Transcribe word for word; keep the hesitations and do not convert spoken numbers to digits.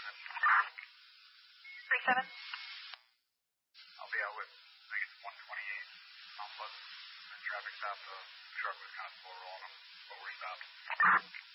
three seven. I'll be out with, I guess, one twenty-eight. Mount Pleasant. And traffic stopped. The truck was kind of slow rolling them, but we're stopped.